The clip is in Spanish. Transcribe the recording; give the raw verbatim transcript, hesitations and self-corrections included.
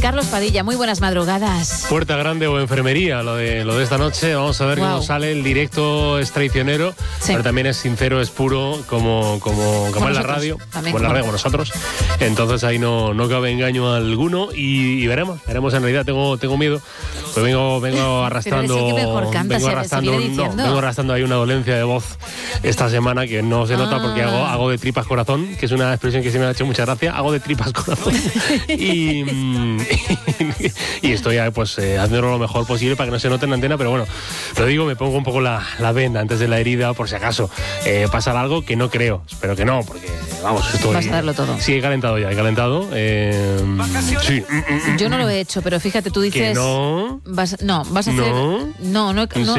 Carlos Padilla, muy buenas madrugadas. Puerta grande o enfermería, lo de, lo de esta noche. Vamos a ver wow. cómo sale. El directo es traicionero, sí. pero también es sincero, es puro, como, como, como en la radio, también, como en la radio, como nosotros. Entonces ahí no, no cabe engaño alguno y, y veremos, veremos en realidad. Tengo, tengo miedo, pues vengo, vengo arrastrando, pero es el que mejor canta, vengo se arrastrando, no, vengo arrastrando ahí una dolencia de voz esta semana que no se nota ah. porque hago, hago de tripas corazón, que es una expresión que sí me ha hecho mucha gracia. Hago de tripas corazón y, y estoy pues eh, haciendo lo mejor posible para que no se note en la antena, pero bueno, lo digo, me pongo un poco la, la venda antes de la herida por si acaso eh, pasar algo, que no creo, espero que no, porque vamos, estoy... Vas a darlo todo. Sí, he calentado ya, he calentado. Eh, sí. Yo no lo he hecho, pero fíjate, tú dices... ¿Que no? Vas, no, vas a hacer... ¿No? No, no, no,